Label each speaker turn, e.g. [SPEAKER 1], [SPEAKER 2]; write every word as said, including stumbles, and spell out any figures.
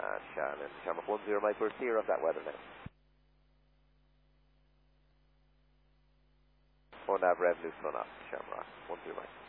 [SPEAKER 1] And Shannon, Shamrock one zero Mike, we're clear of that weather now. One nav rev loose one off, Shamrock one zero Mike.